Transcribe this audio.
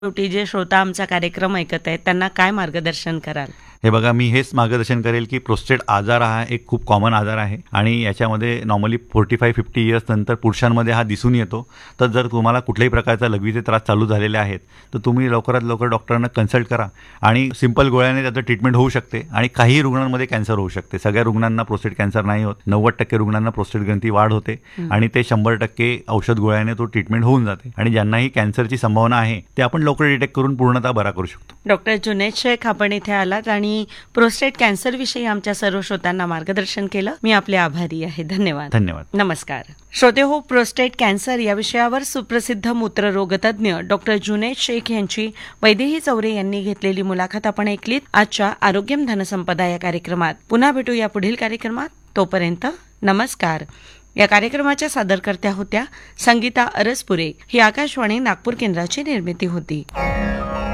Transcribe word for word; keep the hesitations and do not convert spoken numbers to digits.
शेवटी जे श्रोता आमचा कार्यक्रम ऐकत आहेत त्यांना काय मार्गदर्शन कराल? हे बघा, मी हेच मार्गदर्शन करेल की प्रोस्टेट आजार हा एक खूप कॉमन आजार आहे आणि याच्यामध्ये normally forty five fifty years नंतर पुरुषांमध्ये हा दिसून येतो. तर जर तुम्हाला कुठल्याही प्रकारचा लघवीचे त्रास चालू झालेले आहेत तर तुम्ही लवकरात लवकर डॉक्टरांना कन्सल्ट करा आणि सिंपल गोळ्याने त्याचं ट्रीटमेंट होऊ शकते. आणि काही रुग्णांमध्ये कॅन्सर होऊ शकते. सगळ्या रुग्णांना प्रोस्टेट कॅन्सर नाही होत. नव्वद टक्के रुग्णांना प्रोस्टेट ग्रंथी वाढ होते आणि ते शंभर टक्के औषध गोळ्याने तो ट्रीटमेंट होऊन जाते. आणि ज्यांनाही कॅन्सरची संभावना आहे ते आपण लवकर डिटेक्ट करून पूर्णतः बरा करू शकतो. डॉक्टर जुनैद शेख, आपण इथे आलात आणि प्रोस्टेट कॅन्सर विषयी आमच्या सर्व श्रोत्यांना मार्गदर्शन केलं. मी आपले आभारी आहे. धन्यवाद. धन्यवाद. नमस्कार श्रोते हो, प्रोस्टेट कॅन्सर या विषयावर सुप्रसिद्ध मूत्ररोगतज्ञ डॉक्टर जुनैद शेख यांची वैदेही चौरे यांनी घेतलेली मुलाखत आपण ऐकलीत आजच्या आरोग्यम धनसंपदा या कार्यक्रमात. पुन्हा भेटू या पुढील कार्यक्रमात. तोपर्यंत नमस्कार. या कार्यक्रमाच्या सादरकर्त्या होत्या संगीता अरसपुरे. ही आकाशवाणी नागपूर केंद्राची निर्मिती होती.